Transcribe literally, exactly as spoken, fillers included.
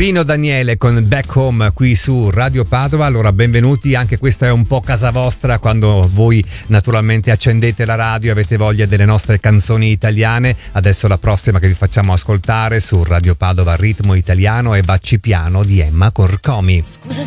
Pino Daniele con Back Home qui su Radio Padova. Allora benvenuti, anche questa è un po' casa vostra quando voi naturalmente accendete la radio e avete voglia delle nostre canzoni italiane. Adesso la prossima che vi facciamo ascoltare su Radio Padova, Ritmo Italiano, è Bacci Piano di Emma Corcomi. Scusa